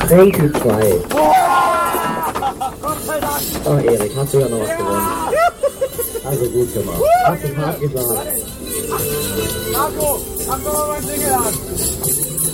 Welche zwei? Gott sei Dank! Oh, Erik, hast du ja noch was gewonnen. Also gut gemacht. Hast du hart gesagt. Marco, mach doch mal mein Ding an!